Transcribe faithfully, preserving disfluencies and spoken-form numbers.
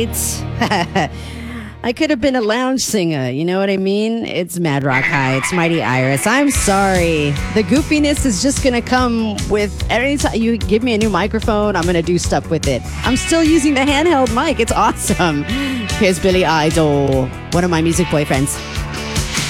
It's I could have been a lounge singer, you know what I mean? It's Mad Rock High, it's Mighty Iris. I'm sorry. The goofiness is just gonna come with every time you give me a new microphone, I'm gonna do stuff with it. I'm still using the handheld mic, it's awesome. Here's Billy Idol, one of my music boyfriends.